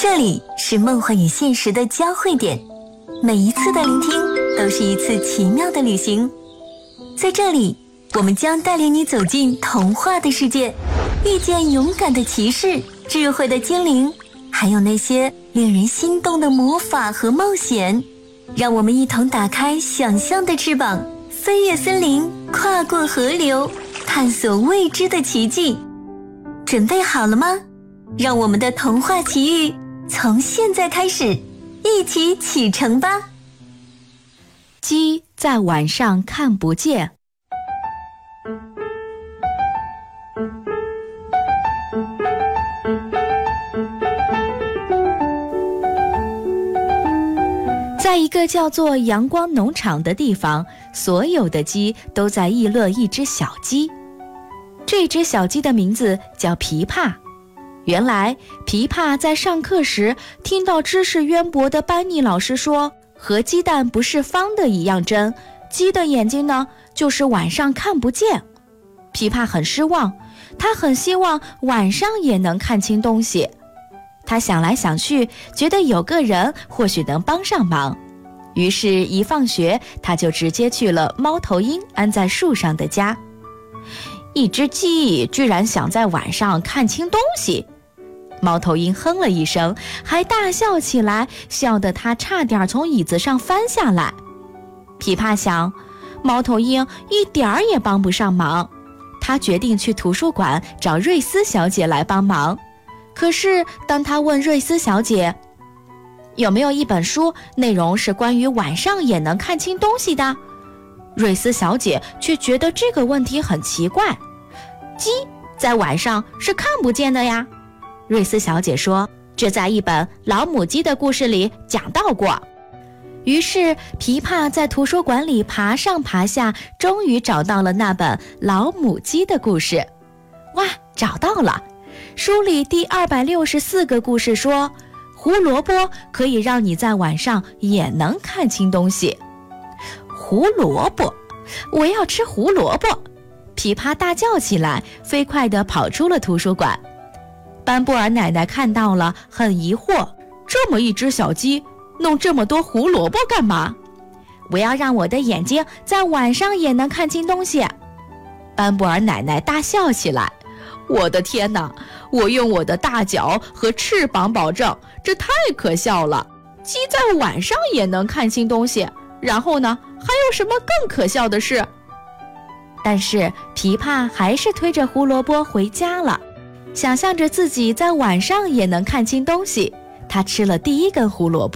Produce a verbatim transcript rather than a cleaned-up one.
这里是梦幻与现实的交汇点，每一次的聆听都是一次奇妙的旅行。在这里，我们将带领你走进童话的世界，遇见勇敢的骑士、智慧的精灵，还有那些令人心动的魔法和冒险。让我们一同打开想象的翅膀，飞越森林，跨过河流，探索未知的奇迹。准备好了吗？让我们的童话奇遇从现在开始，一起启程吧。 鸡在晚上看不见。在一个叫做阳光农场的地方，所有的鸡都在议论一只小鸡。这只小鸡的名字叫琵琶。原来琵琶在上课时听到知识渊博的班尼老师说，和鸡蛋不是方的一样真，鸡的眼睛呢就是晚上看不见。琵琶很失望，他很希望晚上也能看清东西。他想来想去，觉得有个人或许能帮上忙，于是一放学他就直接去了猫头鹰安在树上的家。一只鸡居然想在晚上看清东西，猫头鹰哼了一声，还大笑起来，笑得他差点从椅子上翻下来。琵琶想，猫头鹰一点儿也帮不上忙，他决定去图书馆找瑞斯小姐来帮忙。可是当他问瑞斯小姐有没有一本书内容是关于晚上也能看清东西的，瑞斯小姐却觉得这个问题很奇怪。鸡在晚上是看不见的呀。瑞斯小姐说，这在一本老母鸡的故事里讲到过。于是琵琶在图书馆里爬上爬下，终于找到了那本老母鸡的故事。哇，找到了！书里第二百六十四个故事说，胡萝卜可以让你在晚上也能看清东西。胡萝卜，我要吃胡萝卜！琵琶大叫起来，飞快地跑出了图书馆。班布尔奶奶看到了，很疑惑，这么一只小鸡弄这么多胡萝卜干嘛？我要让我的眼睛在晚上也能看清东西。班布尔奶奶大笑起来，我的天哪，我用我的大脚和翅膀保证，这太可笑了。鸡在晚上也能看清东西，然后呢，还有什么更可笑的事？但是琵琶还是推着胡萝卜回家了，想象着自己在晚上也能看清东西。他吃了第一根胡萝卜。